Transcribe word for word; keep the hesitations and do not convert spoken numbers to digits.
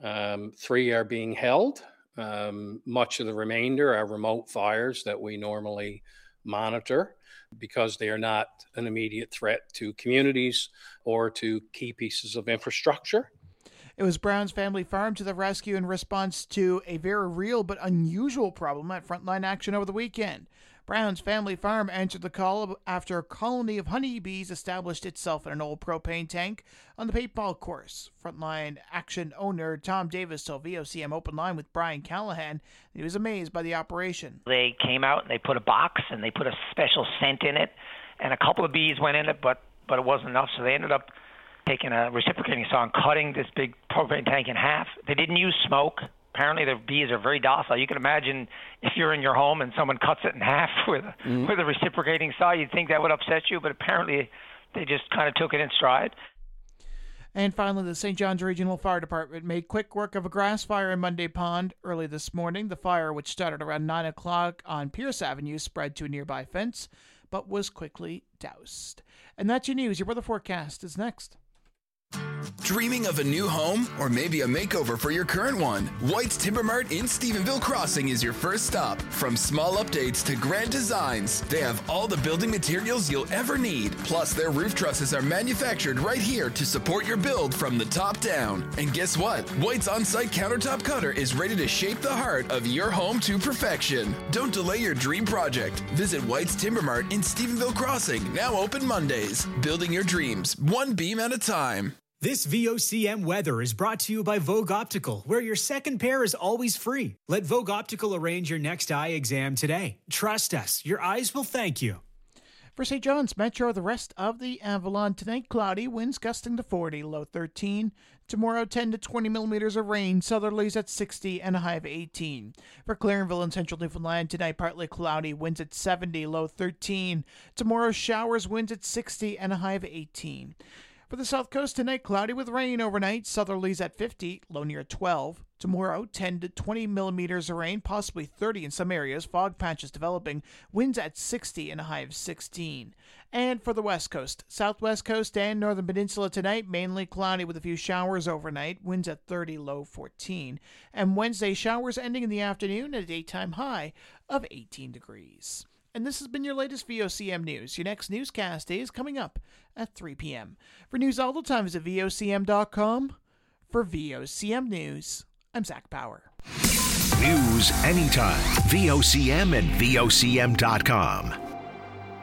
Um, three are being held. Um, much of the remainder are remote fires that we normally monitor because they are not an immediate threat to communities or to key pieces of infrastructure. It was Brown's Family Farm to the rescue in response to a very real but unusual problem at Frontline Action over the weekend. Brown's Family Farm answered the call after a colony of honeybees established itself in an old propane tank on the paintball course. Frontline Action owner Tom Davis told V O C M Open Line with Brian Callahan that he was amazed by the operation. They came out and they put a box and they put a special scent in it, and a couple of bees went in it, but, but it wasn't enough, so they ended up taking a reciprocating saw and cutting this big propane tank in half. They didn't use smoke. Apparently the bees are very docile. You can imagine if you're in your home and someone cuts it in half with a, mm-hmm. with a reciprocating saw, you'd think that would upset you, but apparently they just kind of took it in stride. And finally, the Saint John's Regional Fire Department made quick work of a grass fire in Monday Pond early this morning. The fire, which started around nine o'clock on Pierce Avenue, spread to a nearby fence, but was quickly doused. And that's your news. Your weather forecast is next. Dreaming of a new home or maybe a makeover for your current one? White's Timber Mart in Stephenville Crossing is your first stop. From small updates to grand designs, they have all the building materials you'll ever need. Plus, their roof trusses are manufactured right here to support your build from the top down. And guess what? White's on-site countertop cutter is ready to shape the heart of your home to perfection. Don't delay your dream project. Visit White's Timber Mart in Stephenville Crossing, now open Mondays. Building your dreams, one beam at a time. This V O C M weather is brought to you by Vogue Optical, where your second pair is always free. Let Vogue Optical arrange your next eye exam today. Trust us, your eyes will thank you. For Saint John's Metro, the rest of the Avalon tonight, cloudy, winds gusting to forty, low thirteen. Tomorrow, ten to twenty millimeters of rain, southerlies at sixty and a high of eighteen. For Clarenville and central Newfoundland, tonight partly cloudy, winds at seventy, low thirteen. Tomorrow, showers, winds at sixty and a high of eighteen. For the South Coast tonight, cloudy with rain overnight, southerlies at fifty, low near twelve. Tomorrow, ten to twenty millimeters of rain, possibly thirty in some areas, fog patches developing, winds at sixty and a high of sixteen. And for the West Coast, Southwest Coast and Northern Peninsula tonight, mainly cloudy with a few showers overnight, winds at thirty, low fourteen. And Wednesday, showers ending in the afternoon at a daytime high of eighteen degrees. And this has been your latest V O C M News. Your next newscast is coming up at three p.m. For news all the time, visit V O C M dot com. For V O C M News, I'm Zach Power. News anytime. V O C M and V O C M dot com.